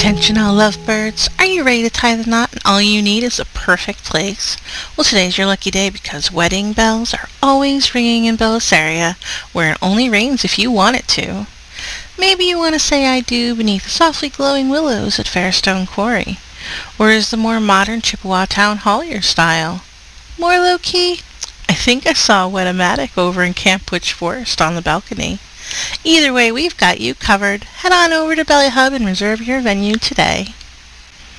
Attention all lovebirds, are you ready to tie the knot and all you need is a perfect place? Well, today's your lucky day because wedding bells are always ringing in Bellisaria, where it only rains if you want it to. Maybe you want to say I do beneath the softly glowing willows at Fairstone Quarry. Or is the more modern Chippewa Town Hall your style? More low-key? I think I saw a Wet-O-Matic over in Camp Witch Forest on the balcony. Either way, we've got you covered. Head on over to Belly Hub and reserve your venue today.